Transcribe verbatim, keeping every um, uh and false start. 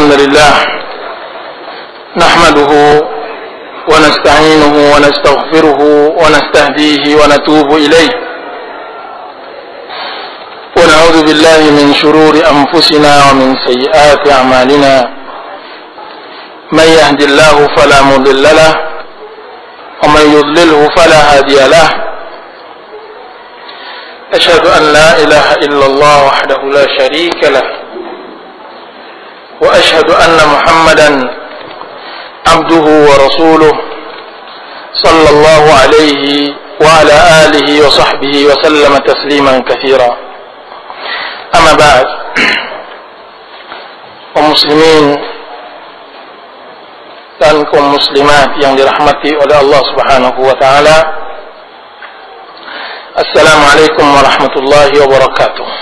الحمد لله نحمده ونستعينه ونستغفره ونستهديه ونتوب إليه ونعوذ بالله من شرور أنفسنا ومن سيئات أعمالنا من يهد الله فلا مضل له ومن يضلله فلا هادي له أشهد أن لا إله إلا الله وحده لا شريك له وأشهد أن محمدا عبده ورسوله صلى الله عليه وعلى آله وصحبه وسلم تسليما كثيرا. أما بعد، kaum muslimin dan kaum muslimat yang dirahmati oleh Allah Subhanahu wa taala, Assalamualaikum warahmatullahi wabarakatuh.